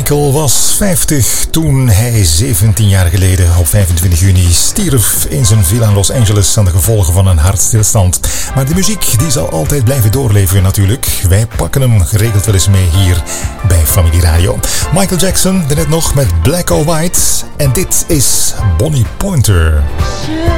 Michael was 50 toen hij 17 jaar geleden op 25 juni stierf in zijn villa in Los Angeles aan de gevolgen van een hartstilstand. Maar de muziek die zal altijd blijven doorleven natuurlijk. Wij pakken hem geregeld wel eens mee hier bij Familie Radio. Michael Jackson, daarnet nog met Black or White. En dit is Bonnie Pointer.